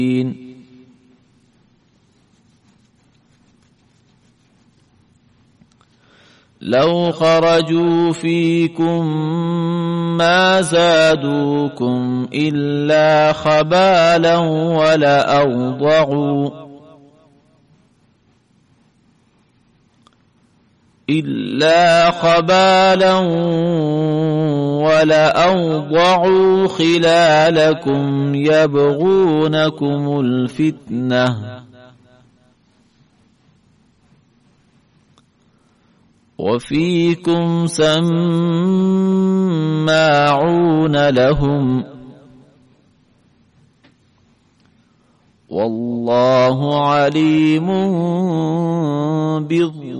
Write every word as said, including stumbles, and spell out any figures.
لو خرجوا فيكم ما زادوكم إلا خبالا ولأوضعوا إلا خبالا ولأوضعوا خلالكم يبغونكم الفتنة وفيكم سماعون لهم والله عليم بالظالمين.